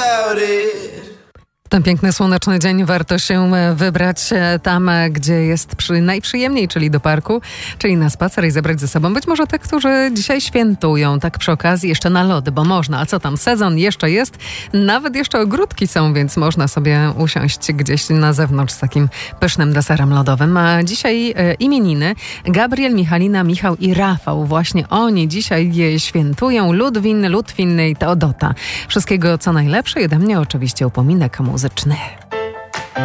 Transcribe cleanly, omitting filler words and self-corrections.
about it. Ten piękny, słoneczny dzień warto się wybrać tam, gdzie jest najprzyjemniej, czyli do parku, czyli na spacer i zabrać ze sobą być może tych, którzy dzisiaj świętują, tak przy okazji jeszcze na lody, bo można, a co tam, sezon jeszcze jest, nawet jeszcze ogródki są, więc można sobie usiąść gdzieś na zewnątrz z takim pysznym deserem lodowym. A dzisiaj imieniny Gabriel, Michalina, Michał i Rafał. Właśnie oni dzisiaj świętują. Ludwin, Lutwin i Teodota. Wszystkiego co najlepsze i ode mnie oczywiście upominek muzyczny.